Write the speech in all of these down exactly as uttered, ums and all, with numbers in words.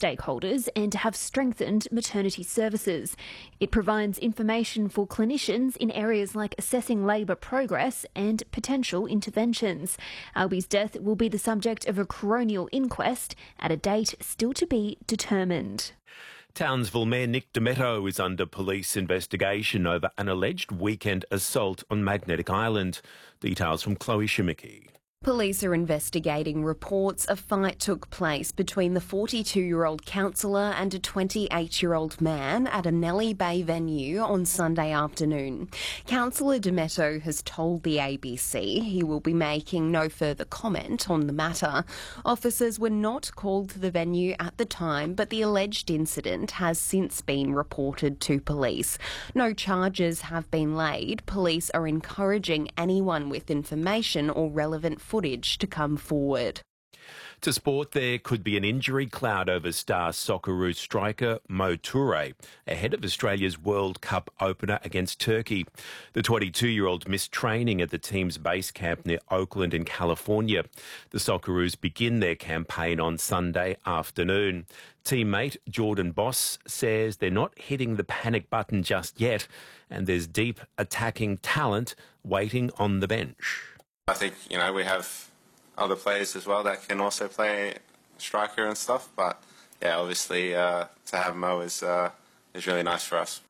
stakeholders and to have strengthened maternity services. It provides information for clinicians in areas like assessing labour progress and potential interventions. Albie's death will be the subject of a coronial inquest at a date still to be determined. Townsville Mayor Nick Demetto is under police investigation over an alleged weekend assault on Magnetic Island. Details from Chloe Shimicki. Police are investigating reports a fight took place between the forty-two-year-old councillor and a twenty-eight-year-old man at a Nellie Bay venue on Sunday afternoon. Councillor Demetto has told the A B C he will be making no further comment on the matter. Officers were not called to the venue at the time, but the alleged incident has since been reported to police. No charges have been laid. Police are encouraging anyone with information or relevant footage to come forward. To sport, there could be an injury cloud over star Socceroos striker Mo Toure ahead of Australia's World Cup opener against Turkey. The twenty-two-year-old missed training at the team's base camp near Oakland in California. The Socceroos begin their campaign on Sunday afternoon. Teammate Jordan Boss says they're not hitting the panic button just yet, and there's deep attacking talent waiting on the bench. I think, you know, we have other players as well that can also play striker and stuff, but yeah, obviously uh, to have Mo is, uh, is really nice for us.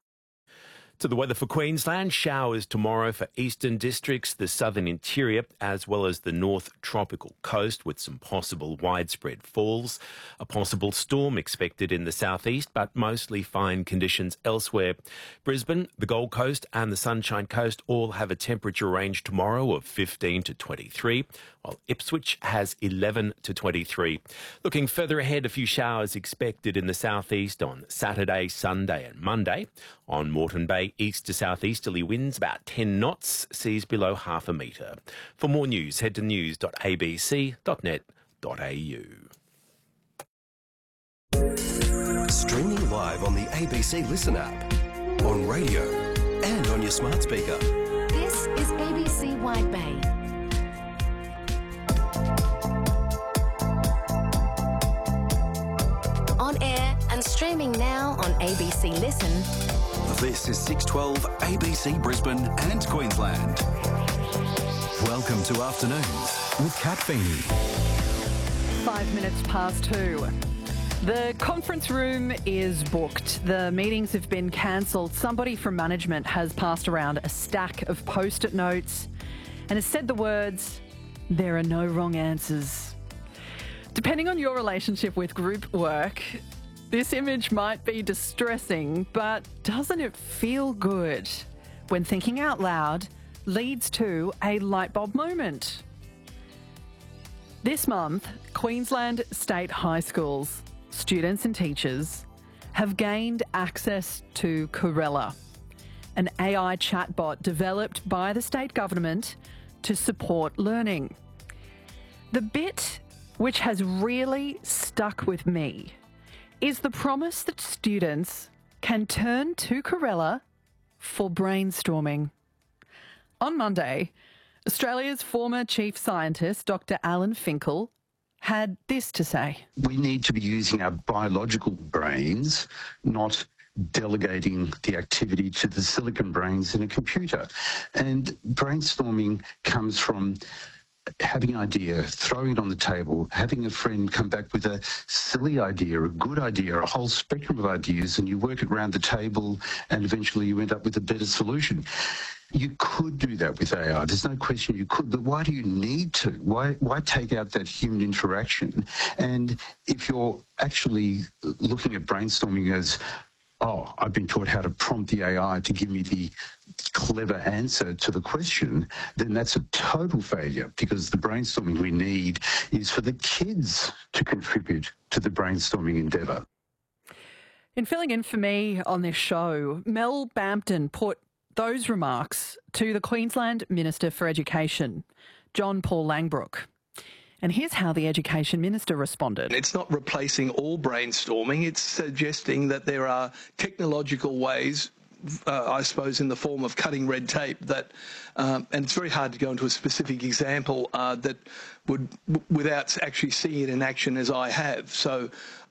To the weather for Queensland, showers tomorrow for eastern districts, the southern interior, as well as the north tropical coast with some possible widespread falls. A possible storm expected in the southeast, but mostly fine conditions elsewhere. Brisbane, the Gold Coast and the Sunshine Coast all have a temperature range tomorrow of fifteen to twenty-three, while Ipswich has eleven to twenty-three. Looking further ahead, a few showers expected in the southeast on Saturday, Sunday and Monday. On Moreton Bay, east to southeasterly winds about ten knots, seas below half a metre. For more news, head to news dot a b c dot net dot a u. Streaming live on the A B C Listen app, on radio and on your smart speaker. This is A B C Wide Bay. On air and streaming now on A B C Listen. This is six twelve A B C Brisbane and Queensland. Welcome to Afternoons with Kat Feeney. Five minutes past two. The conference room is booked. The meetings have been cancelled. Somebody from management has passed around a stack of post-it notes and has said the words, "There are no wrong answers." Depending on your relationship with group work, this image might be distressing, but doesn't it feel good when thinking out loud leads to a light bulb moment? This month, Queensland state high schools, students and teachers have gained access to Corella, an A I chatbot developed by the state government to support learning. The bit which has really stuck with me is the promise that students can turn to Corella for brainstorming. On Monday, Australia's former chief scientist, Doctor Alan Finkel, had this to say. We need to be using our biological brains, not delegating the activity to the silicon brains in a computer. And brainstorming comes from having an idea, throwing it on the table, having a friend come back with a silly idea, a good idea, a whole spectrum of ideas, and you work it around the table and eventually you end up with a better solution. You could do that with A I. There's no question you could, but why do you need to? Why, why take out that human interaction? And if you're actually looking at brainstorming as, oh, I've been taught how to prompt the A I to give me the clever answer to the question, then that's a total failure, because the brainstorming we need is for the kids to contribute to the brainstorming endeavour. In filling in for me on this show, Mel Bampton put those remarks to the Queensland Minister for Education, John Paul Langbrook. And here's how the Education Minister responded. It's not replacing all brainstorming. It's suggesting that there are technological ways, uh, I suppose, in the form of cutting red tape that, um, and it's very hard to go into a specific example uh, that would, w- without actually seeing it in action as I have. So